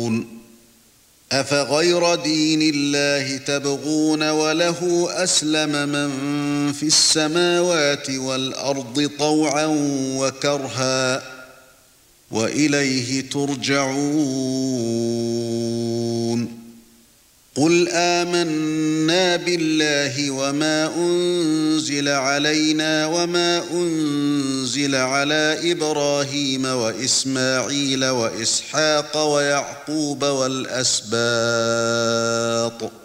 أفغير دين الله تبغون وله أسلم من في السماوات والأرض طوعا وكرها وإليه ترجعون قل آمنا بالله وما أنزل علينا وما أنزل على إبراهيم وإسماعيل وإسحاق ويعقوب والأسباط